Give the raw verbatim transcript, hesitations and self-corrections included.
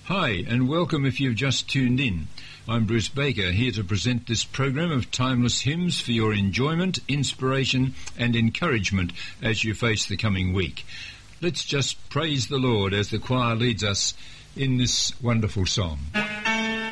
Hi, and welcome if you've just tuned in. I'm Bruce Baker, here to present this program of timeless hymns for your enjoyment, inspiration and encouragement as you face the coming week. Let's just praise the Lord as the choir leads us in this wonderful song.